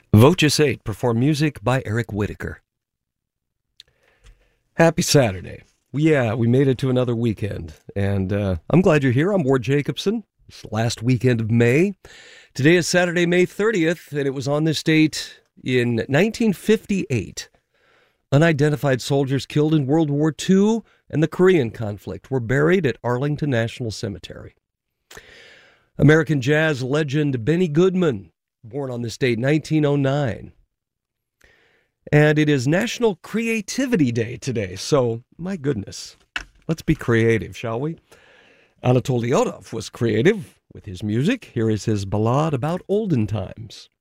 Voces 8 perform music by Eric Whitacre. Happy Saturday. Yeah, we made it to another weekend, and I'm glad you're here. I'm Ward Jacobson. It's the last weekend of May. Today is Saturday, May 30th, and it was on this date in 1958. Unidentified soldiers killed in World War II and the Korean conflict were buried at Arlington National Cemetery. American jazz legend Benny Goodman, born on this date, 1909. And it is National Creativity Day today, so my goodness, let's be creative, shall we? Anatoly Yodov was creative with his music. Here is his ballad about olden times.